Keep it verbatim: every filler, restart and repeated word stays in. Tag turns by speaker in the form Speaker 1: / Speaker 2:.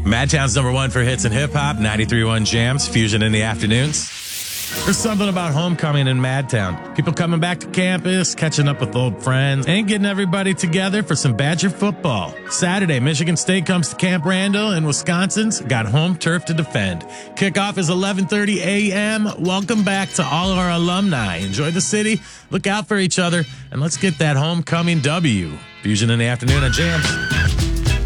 Speaker 1: Madtown's number one for hits and hip hop, ninety-three point one Jams, Fusion in the afternoons. There's something about homecoming in Madtown. People coming back to campus, catching up with old friends, and getting everybody together for some Badger football. Saturday, Michigan State comes to Camp Randall, and Wisconsin's got home turf to defend. Kickoff is eleven thirty a.m. Welcome back to all of our alumni. Enjoy the city, look out for each other, and let's get that homecoming W. Fusion in the afternoon on Jams.